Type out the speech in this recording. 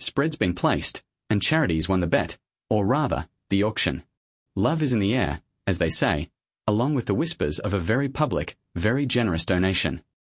spreads been placed, and charity's won the bet, or rather, the auction. Love is in the air, as they say, along with the whispers of a very public, very generous donation.